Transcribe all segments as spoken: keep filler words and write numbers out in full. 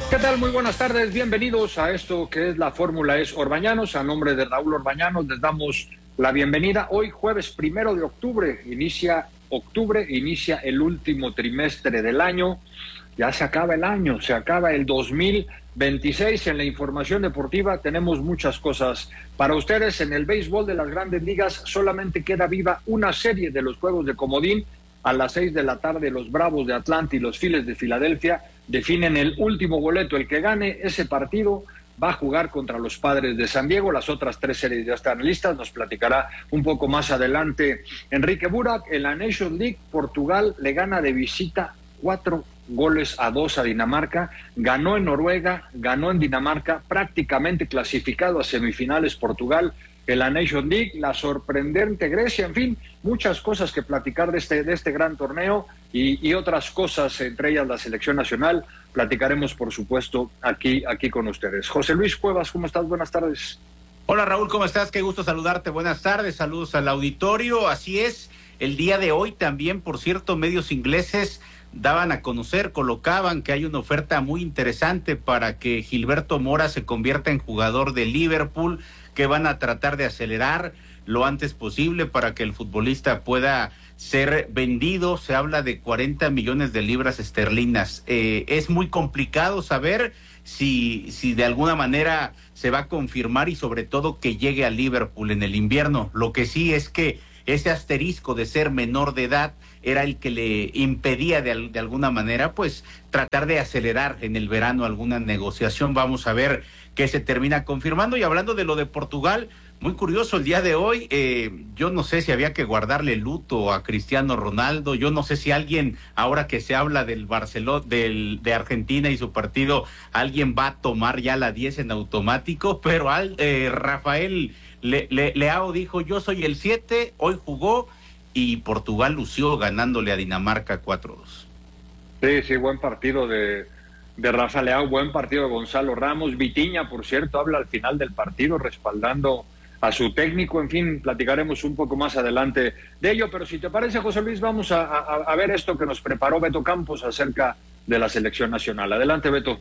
¿Qué tal? Muy buenas tardes, bienvenidos a esto que es la Fórmula Es Orbañanos. A nombre de Raúl Orbañanos les damos la bienvenida. Hoy jueves primero de octubre, inicia octubre, inicia el último trimestre del año. Ya se acaba el año, se acaba el dos mil veintiséis. En la información deportiva tenemos muchas cosas para ustedes. En el béisbol de las Grandes Ligas solamente queda viva una serie de los juegos de comodín. A las seis de la tarde los Bravos de Atlanta y los Phillies de Filadelfia definen el último boleto. El que gane ese partido va a jugar contra los Padres de San Diego. Las otras tres series ya están listas. Nos platicará un poco más adelante Enrique Burak. En la Nations League, Portugal le gana de visita cuatro goles a dos a Dinamarca. Ganó en Noruega, ganó en Dinamarca, prácticamente clasificado a semifinales Portugal. En la Nations League, la sorprendente Grecia, en fin, muchas cosas que platicar de este, de este gran torneo y, y otras cosas, entre ellas la selección nacional, platicaremos por supuesto aquí, aquí con ustedes. José Luis Cuevas, ¿cómo estás? Buenas tardes. Hola Raúl, ¿cómo estás? Qué gusto saludarte, buenas tardes, saludos al auditorio. Así es, el día de hoy también, por cierto, medios ingleses daban a conocer, colocaban que hay una oferta muy interesante para que Gilberto Mora se convierta en jugador de Liverpool, que van a tratar de acelerar lo antes posible para que el futbolista pueda ser vendido. Se habla de cuarenta millones de libras esterlinas. Eh, es muy complicado saber si, si de alguna manera se va a confirmar y sobre todo que llegue a Liverpool en el invierno. Lo que sí es que ese asterisco de ser menor de edad era el que le impedía de, de alguna manera pues tratar de acelerar en el verano alguna negociación. Vamos a ver qué se termina confirmando. Y hablando de lo de Portugal, muy curioso el día de hoy, eh, yo no sé si había que guardarle luto a Cristiano Ronaldo, yo no sé si alguien, ahora que se habla del Barcelona, del, de Argentina y su partido, alguien va a tomar ya la diez en automático, pero al, eh, Rafael Le, Le, Leao dijo, yo soy el siete, hoy jugó y Portugal lució ganándole a Dinamarca cuatro dos. Sí, sí, buen partido de, de Rafa Leao, buen partido de Gonzalo Ramos. Vitinha, por cierto, habla al final del partido respaldando a su técnico. En fin, platicaremos un poco más adelante de ello, pero si te parece, José Luis, vamos a, a, a ver esto que nos preparó Beto Campos acerca de la selección nacional. Adelante, Beto.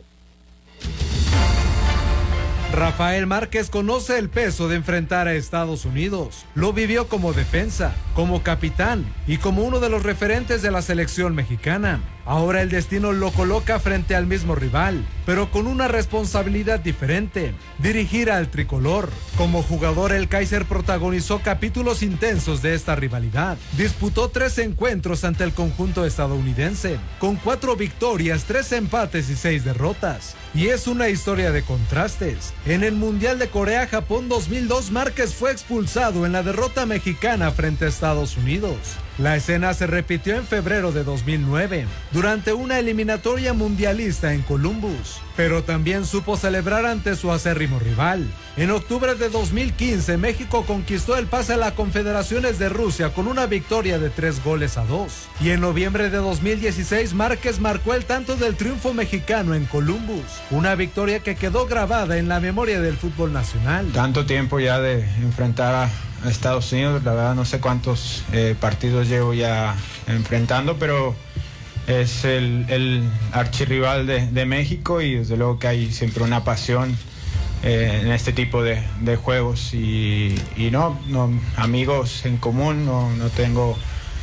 Rafael Márquez conoce el peso de enfrentar a Estados Unidos. Lo vivió como defensa, como capitán y como uno de los referentes de la selección mexicana. Ahora el destino lo coloca frente al mismo rival, pero con una responsabilidad diferente: dirigir al tricolor. Como jugador, el Kaiser protagonizó capítulos intensos de esta rivalidad. Disputó tres encuentros ante el conjunto estadounidense, con cuatro victorias, tres empates y seis derrotas. Y es una historia de contrastes. En el Mundial de Corea-Japón dos mil dos, Márquez fue expulsado en la derrota mexicana frente a Estados Unidos. La escena se repitió en febrero de dos mil nueve, durante una eliminatoria mundialista en Columbus, pero también supo celebrar ante su acérrimo rival. En octubre de dos mil quince, México conquistó el pase a las Confederaciones de Rusia con una victoria de tres goles a dos. Y en noviembre de dos mil dieciséis, Márquez marcó el tanto del triunfo mexicano en Columbus, una victoria que quedó grabada en la memoria del fútbol nacional. Tanto tiempo ya de enfrentar a a Estados Unidos, la verdad no sé cuántos eh, partidos llevo ya enfrentando, pero es el, el archirrival de, de México y desde luego que hay siempre una pasión eh, en este tipo de, de juegos y, y no, no, amigos en común no, no tengo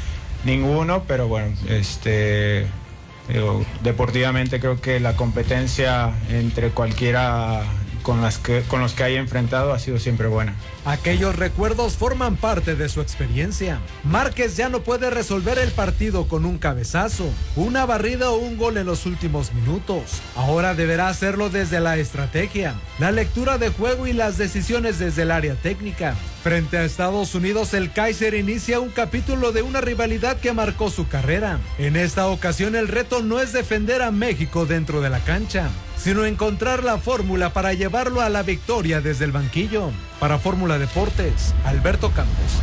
ninguno, pero bueno, este, digo, deportivamente creo que la competencia entre cualquiera con las que con los que haya enfrentado ha sido siempre buena. Aquellos recuerdos forman parte de su experiencia. Márquez ya no puede resolver el partido con un cabezazo, una barrida o un gol en los últimos minutos. Ahora deberá hacerlo desde la estrategia, la lectura de juego y las decisiones desde el área técnica. Frente a Estados Unidos, el Kaiser inicia un capítulo de una rivalidad que marcó su carrera. En esta ocasión, el reto no es defender a México dentro de la cancha, sino encontrar la fórmula para llevarlo a la victoria desde el banquillo. Para Fórmula Deportes, Alberto Campos.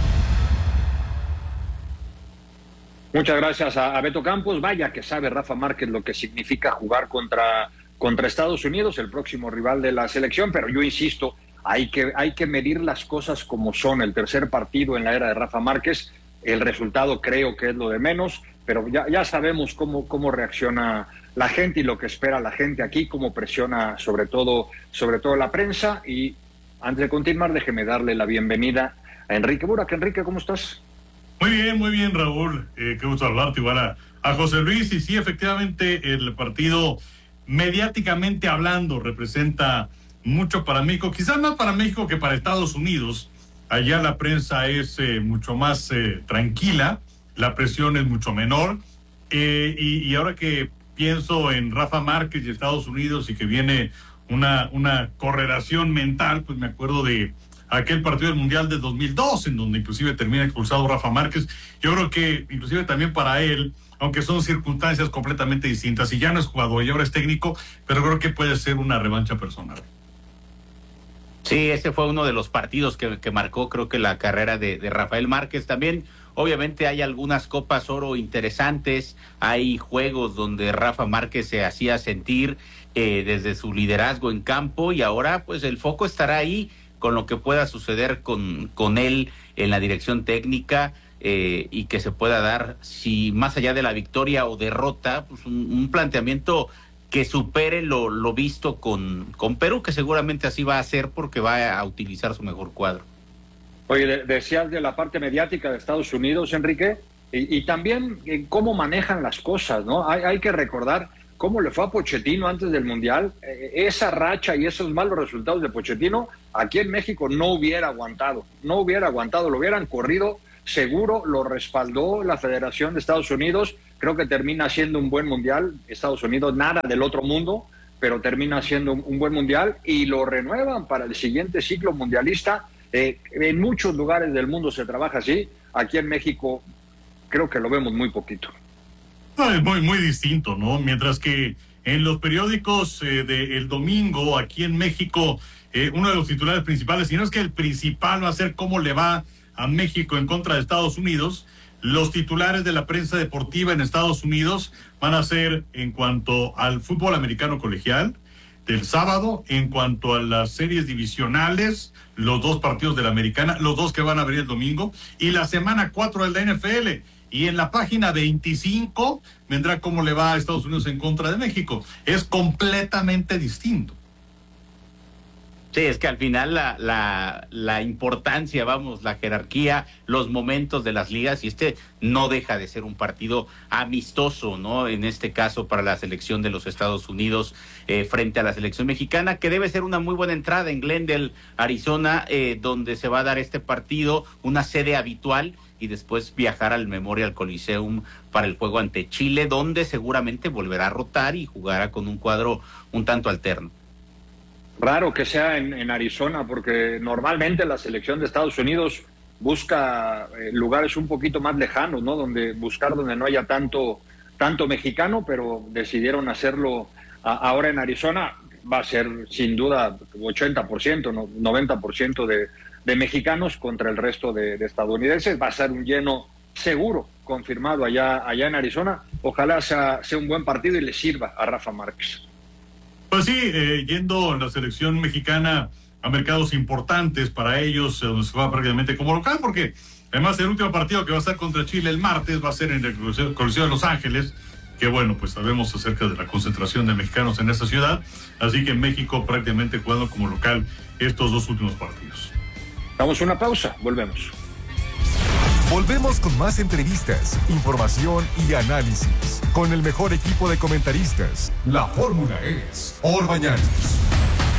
Muchas gracias a, a Beto Campos. Vaya que sabe Rafa Márquez lo que significa jugar contra, contra Estados Unidos, el próximo rival de la selección, pero yo insisto, hay que, hay que medir las cosas como son. El tercer partido en la era de Rafa Márquez, el resultado creo que es lo de menos, pero ya, ya sabemos cómo, cómo reacciona la gente y lo que espera la gente aquí, cómo presiona sobre todo, sobre todo la prensa. Y antes de continuar, déjeme darle la bienvenida a Enrique Burak. Enrique, ¿cómo estás? Muy bien, muy bien, Raúl. Eh, qué gusto hablarte, igual a, a José Luis. Y sí, efectivamente, el partido, mediáticamente hablando, representa mucho para México, quizás más para México que para Estados Unidos. Allá la prensa es eh, mucho más eh, tranquila, la presión es mucho menor. Eh, y, y ahora que pienso en Rafa Márquez y Estados Unidos y que viene una, una correlación mental, pues me acuerdo de aquel partido del Mundial de dos mil dos, en donde inclusive termina expulsado Rafa Márquez. Yo creo que inclusive también para él, aunque son circunstancias completamente distintas, y ya no es jugador y ahora es técnico, pero creo que puede ser una revancha personal. Sí, ese fue uno de los partidos que, que marcó, creo que la carrera de, de Rafael Márquez. También, obviamente, hay algunas Copas Oro interesantes, hay juegos donde Rafa Márquez se hacía sentir eh, desde su liderazgo en campo, y ahora pues el foco estará ahí con lo que pueda suceder con, con él en la dirección técnica, eh, y que se pueda dar, si más allá de la victoria o derrota, pues un, un planteamiento que supere lo, lo visto con, con Perú, que seguramente así va a ser porque va a utilizar su mejor cuadro. Oye, de, decías de la parte mediática de Estados Unidos, Enrique, y, y también eh, cómo manejan las cosas, ¿no? Hay, hay que recordar cómo le fue a Pochettino antes del Mundial. Eh, esa racha y esos malos resultados de Pochettino aquí en México no hubiera aguantado, no hubiera aguantado, lo hubieran corrido seguro, lo respaldó la Federación de Estados Unidos. Creo que termina siendo un buen Mundial. Estados Unidos nada del otro mundo, pero termina siendo un, un buen Mundial y lo renuevan para el siguiente ciclo mundialista. Eh, en muchos lugares del mundo se trabaja así. Aquí en México creo que lo vemos muy poquito. No, es muy, muy distinto, ¿no? Mientras que en los periódicos eh, del domingo, aquí en México, eh, uno de los titulares principales, si no es que el principal, va a ser cómo le va a México en contra de Estados Unidos. Los titulares de la prensa deportiva en Estados Unidos van a ser en cuanto al fútbol americano colegial del sábado, en cuanto a las series divisionales, los dos partidos de la americana, los dos que van a abrir el domingo, y la semana cuatro de la N F L. Y en la página veinticinco vendrá cómo le va a Estados Unidos en contra de México. Es completamente distinto. Sí, es que al final la, la, la importancia, vamos, la jerarquía, los momentos de las ligas, y este no deja de ser un partido amistoso, ¿no? En este caso para la selección de los Estados Unidos eh, frente a la selección mexicana, que debe ser una muy buena entrada en Glendale, Arizona, eh, donde se va a dar este partido, una sede habitual, y después viajar al Memorial Coliseum para el juego ante Chile, donde seguramente volverá a rotar y jugará con un cuadro un tanto alterno. Raro que sea en, en Arizona, porque normalmente la selección de Estados Unidos busca eh, lugares un poquito más lejanos, ¿no? Donde buscar donde no haya tanto, tanto mexicano, pero decidieron hacerlo a, ahora en Arizona. Va a ser sin duda ochenta por ciento, no, noventa por ciento de, de mexicanos contra el resto de, de estadounidenses. Va a ser un lleno seguro, confirmado allá, allá en Arizona. Ojalá sea, sea un buen partido y le sirva a Rafa Márquez. Pues sí, eh, yendo la selección mexicana a mercados importantes para ellos, eh, donde se va prácticamente como local, porque además el último partido que va a estar contra Chile el martes va a ser en el Coliseo de Los Ángeles, que bueno, pues sabemos acerca de la concentración de mexicanos en esa ciudad, así que en México prácticamente jugando como local estos dos últimos partidos. Damos una pausa, volvemos. Volvemos con más entrevistas, información y análisis. Con el mejor equipo de comentaristas. La fórmula es Orbañanos.